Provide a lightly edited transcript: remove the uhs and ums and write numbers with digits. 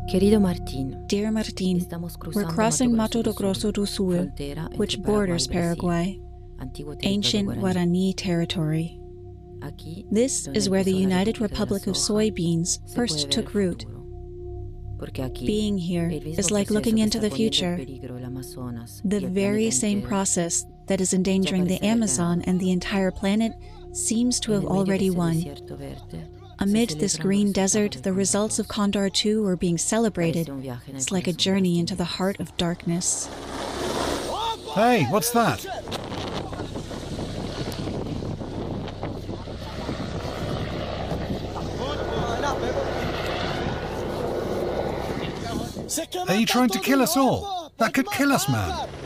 Dear Martin, we're crossing Mato Grosso do Sul, which borders Paraguay, ancient Guarani territory. This is where the United Republic of Soybeans first took root. Being here is like looking into the future. The very same process that is endangering the Amazon and the entire planet seems to have already won. Amid this green desert, the results of Condor 2 are being celebrated. It's like a journey into the heart of darkness. Hey, what's that? Are you trying to kill us all? That could kill us, man.